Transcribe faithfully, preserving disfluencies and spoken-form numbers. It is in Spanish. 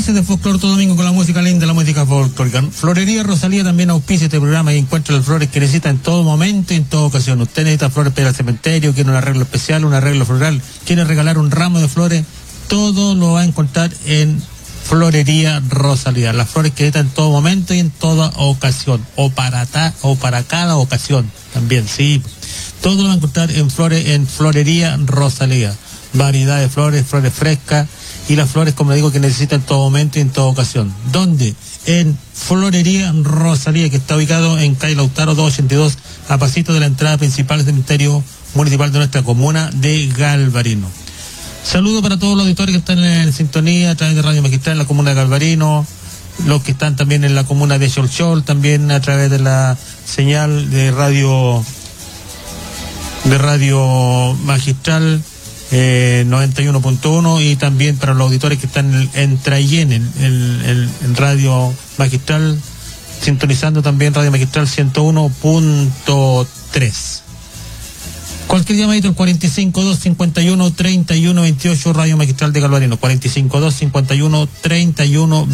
felices de Folclor todo domingo con la música linda, la música folclórica. Florería Rosalía también auspicia este programa y encuentra las flores que necesita en todo momento y en toda ocasión. Usted necesita flores para el cementerio, quiere un arreglo especial, un arreglo floral, quiere regalar un ramo de flores, todo lo va a encontrar en Florería Rosalía. Las flores que necesita en todo momento y en toda ocasión, o para ta, o para cada ocasión también, sí. Todo lo va a encontrar en flores, en Florería Rosalía. Variedad de flores, flores frescas y las flores, como le digo, que necesita en todo momento y en toda ocasión. ¿Dónde? En Florería Rosalía, que está ubicado en calle Lautaro doscientos ochenta y dos, a pasito de la entrada principal del cementerio municipal de nuestra comuna de Galvarino. Saludo para todos los auditores que están en sintonía a través de Radio Magistral en la comuna de Galvarino, los que están también en la comuna de Cholchol, también a través de la señal de radio de Radio Magistral eh, noventa y uno punto uno, y también para los auditores que están en, en Trayen, en, en, en Radio Magistral, sintonizando también Radio Magistral ciento uno punto tres. Cualquier llamadito al cuarenta y cinco dos cincuenta y uno treinta y uno veintiocho, Radio Magistral de Galvarino, cuarenta y cinco dos cincuenta y uno treinta y uno